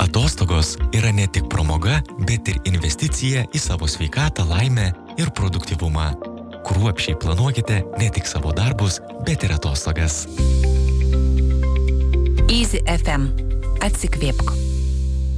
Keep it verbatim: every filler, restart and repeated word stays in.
Atostogos yra ne tik pramoga, bet ir investicija į savo sveikatą, laimę ir produktyvumą. Kruopščiai planuokite ne tik savo darbus, bet ir atostogas. Easy F M. Atsikvėpk.